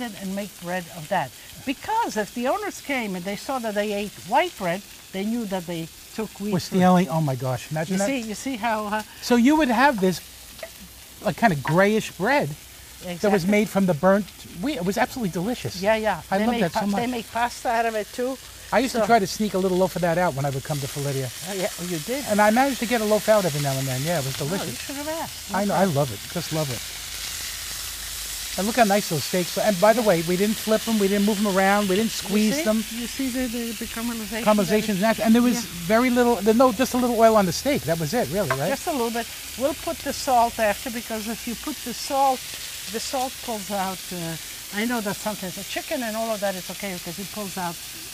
it and make bread of that. Because if the owners came and they saw that they ate white bread, they knew that they took wheat. We're stealing. Oh my gosh! Imagine that. You see how So you would have this, like, kind of grayish bread that was made from the burnt wheat. It was absolutely delicious. Yeah. I love that so much. They make pasta out of it too. I used to try to sneak a little loaf of that out when I would come to Felidia. Oh, yeah, you did. And I managed to get a loaf out every now and then. Yeah, it was Oh, you delicious. should have asked. I know. I love it. Just love it. And look how nice those steaks are. And by the way, we didn't flip them. We didn't move them around. We didn't squeeze them. You see the caramelization? Caramelization, and there was very little. Just a little oil on the steak. That was it, really, right? Just a little bit. We'll put the salt after, because if you put the salt pulls out. I know that sometimes the chicken and all of that is okay because it pulls out